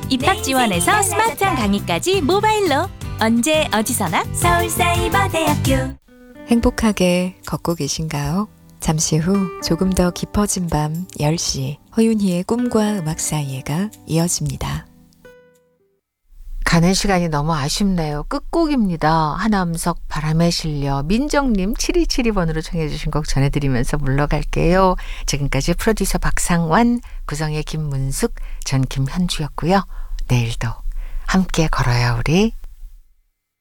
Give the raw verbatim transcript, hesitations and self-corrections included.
입학 지원에서 스마트한 강의까지 모바일로 언제 어디서나 서울사이버대학교. 행복하게 걷고 계신가요? 잠시 후 조금 더 깊어진 밤 열 시 허윤희의 꿈과 음악 사이에가 이어집니다. 가는 시간이 너무 아쉽네요. 끝곡입니다. 하남석 바람에 실려 민정님 칠이칠이 번으로 청해 주신 곡 전해드리면서 물러갈게요. 지금까지 프로듀서 박상완, 구성의 김문숙, 전 김현주였고요. 내일도 함께 걸어요 우리.